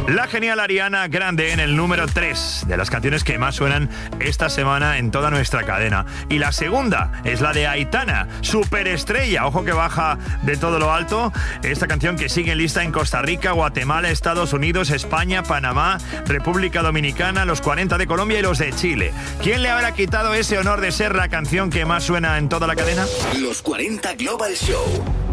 La genial Ariana Grande en el número 3 de las canciones que más suenan esta semana en toda nuestra cadena. Y la segunda es la de Aitana, Superestrella. Ojo que baja de todo lo alto. Esta canción que sigue en lista en Costa Rica, Guatemala, Estados Unidos, España, Panamá, República Dominicana, los 40 de Colombia y los de Chile. ¿Quién le habrá quitado ese honor de ser la canción que más suena en toda la cadena? Los 40 Global Show.